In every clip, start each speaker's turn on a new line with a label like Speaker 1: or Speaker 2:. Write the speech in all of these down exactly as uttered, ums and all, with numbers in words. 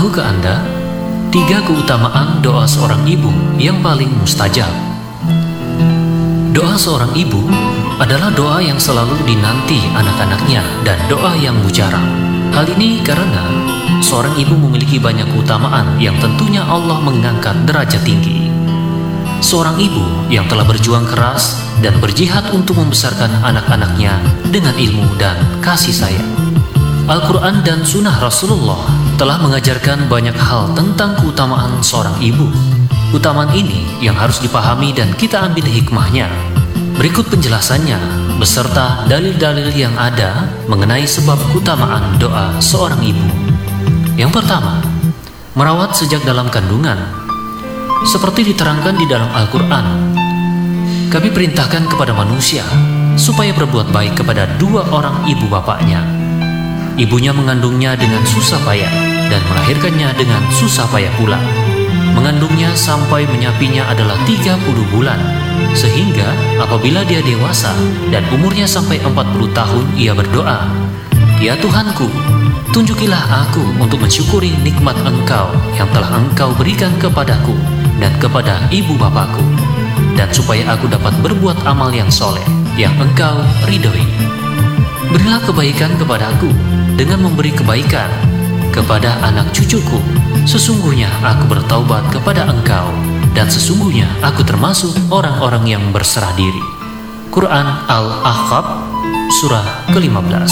Speaker 1: Tahukah Anda tiga keutamaan doa seorang ibu yang paling mustajab? Doa seorang ibu adalah doa yang selalu dinanti anak-anaknya dan doa yang mujarab. Hal ini karena seorang ibu memiliki banyak keutamaan yang tentunya Allah mengangkat derajat tinggi. Seorang ibu yang telah berjuang keras dan berjihad untuk membesarkan anak-anaknya dengan ilmu dan kasih sayang. Al-Quran dan Sunnah Rasulullah telah mengajarkan banyak hal tentang keutamaan seorang ibu. Keutamaan ini yang harus dipahami dan kita ambil hikmahnya. Berikut penjelasannya beserta dalil-dalil yang ada mengenai sebab keutamaan doa seorang ibu. Yang pertama, merawat sejak dalam kandungan. Seperti diterangkan di dalam Al-Quran, kami perintahkan kepada manusia supaya berbuat baik kepada dua orang ibu bapaknya. Ibunya mengandungnya dengan susah payah dan melahirkannya dengan susah payah pula. Mengandungnya sampai menyapinya adalah tiga puluh bulan, sehingga apabila dia dewasa dan umurnya sampai empat puluh tahun, ia berdoa, "Ya Tuhanku, tunjukilah aku untuk mensyukuri nikmat Engkau yang telah Engkau berikan kepadaku dan kepada ibu bapakku, dan supaya aku dapat berbuat amal yang soleh yang Engkau ridhoi. Berilah kebaikan kepadaku dengan memberi kebaikan kepada anak cucuku. Sesungguhnya aku bertaubat kepada Engkau, dan sesungguhnya aku termasuk orang-orang yang berserah diri." Quran Al-Ahqaf surah ke lima belas.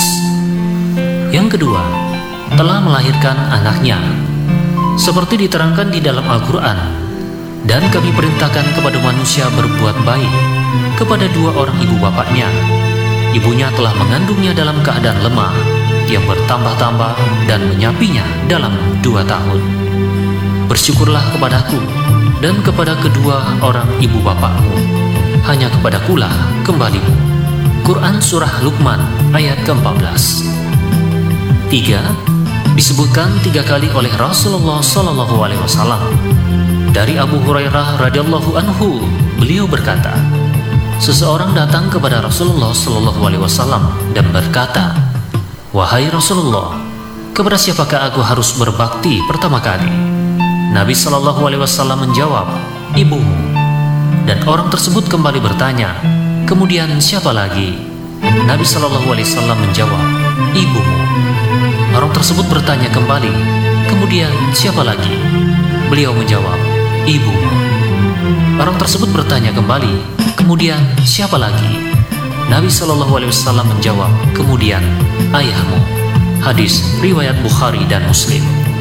Speaker 1: Yang kedua, telah melahirkan anaknya. Seperti diterangkan di dalam Al-Quran, dan kami perintahkan kepada manusia berbuat baik kepada dua orang ibu bapaknya. Ibunya telah mengandungnya dalam keadaan lemah yang bertambah-tambah dan menyapinya dalam dua tahun. Bersyukurlah kepadaku dan kepada kedua orang ibu bapakmu, hanya kepadakulah kembalimu. Quran Surah Luqman ayat ke empat belas. Tiga, disebutkan tiga kali oleh Rasulullah Shallallahu Alaihi Wasallam. Dari Abu Hurairah radhiyallahu anhu, beliau berkata, seseorang datang kepada Rasulullah Shallallahu Alaihi Wasallam dan berkata, "Wahai Rasulullah, kepada siapakah aku harus berbakti pertama kali?" Nabi Shallallahu Alaihi Wasallam menjawab, "Ibumu." Dan orang tersebut kembali bertanya, "Kemudian siapa lagi?" Nabi Shallallahu Alaihi Wasallam menjawab, "Ibumu." Orang tersebut bertanya kembali, "Kemudian siapa lagi?" Beliau menjawab, "Ibumu." Orang tersebut bertanya kembali, "Kemudian siapa lagi?" Nabi Shallallahu Alaihi Wasallam menjawab, "Kemudian ayahmu." Hadis riwayat Bukhari dan Muslim.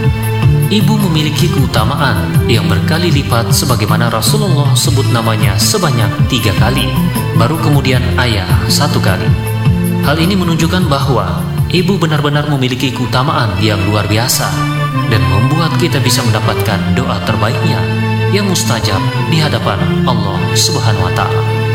Speaker 1: Ibu memiliki keutamaan yang berkali lipat sebagaimana Rasulullah sebut namanya sebanyak tiga kali, baru kemudian ayah satu kali. Hal ini menunjukkan bahwa ibu benar-benar memiliki keutamaan yang luar biasa dan membuat kita bisa mendapatkan doa terbaiknya yang mustajab di hadapan Allah Subhanahu wa Ta'ala.